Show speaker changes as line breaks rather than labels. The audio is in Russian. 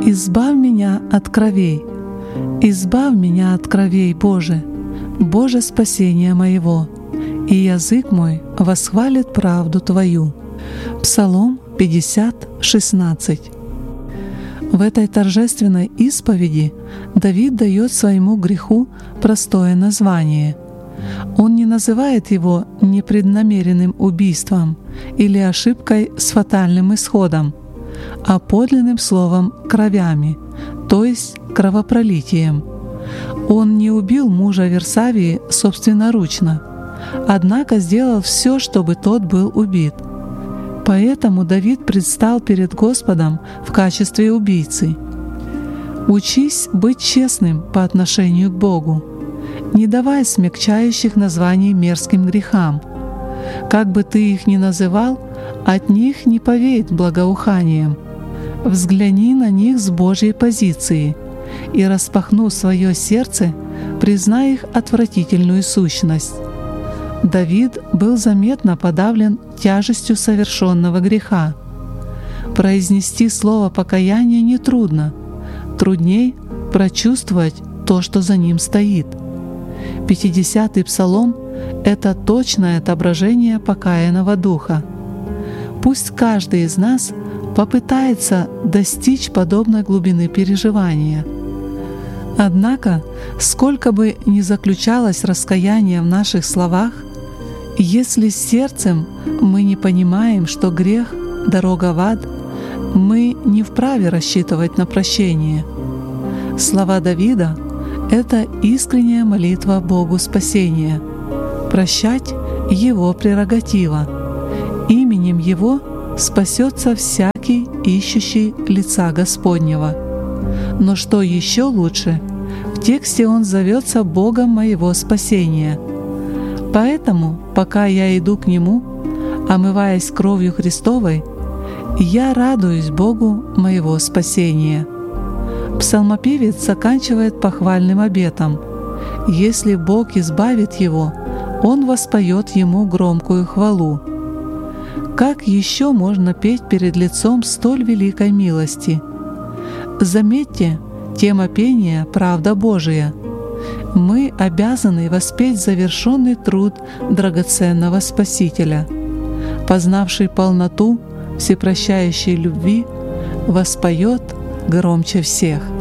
Избавь меня от кровей, избавь меня от кровей, Боже, Боже спасения моего, и язык мой восхвалит правду Твою. Псалом 50, 16. В этой торжественной исповеди Давид дает своему греху простое название. Он не называет его непреднамеренным убийством или ошибкой с фатальным исходом, а подлинным словом «кровями», то есть кровопролитием. Он не убил мужа Версавии собственноручно, однако сделал все, чтобы тот был убит. Поэтому Давид предстал перед Господом в качестве убийцы. Учись быть честным по отношению к Богу. Не давай смягчающих названий мерзким грехам. Как бы ты их ни называл, от них не повеет благоуханием. Взгляни на них с Божьей позиции и, распахнув свое сердце, признай их отвратительную сущность. Давид был заметно подавлен тяжестью совершенного греха. Произнести слово покаяния нетрудно, трудней прочувствовать то, что за ним стоит. 50-й псалом — это точное отображение покаянного духа. Пусть каждый из нас попытается достичь подобной глубины переживания. Однако, сколько бы ни заключалось раскаяние в наших словах, если сердцем мы не понимаем, что грех — дорога в ад, мы не вправе рассчитывать на прощение. Слова Давида — это искренняя молитва Богу спасения. Прощать — Его прерогатива. Именем Его спасется всякий, ищущий лица Господнего. Но что еще лучше, в тексте Он зовется Богом моего спасения. Поэтому, пока я иду к Нему, омываясь кровью Христовой, я радуюсь Богу моего спасения. Псалмопевец заканчивает похвальным обетом: если Бог избавит его, он воспоет Ему громкую хвалу. Как еще можно петь перед лицом столь великой милости? Заметьте, тема пения — правда Божия. Мы обязаны воспеть завершенный труд драгоценного Спасителя. Познавший полноту всепрощающей любви воспоет громче всех.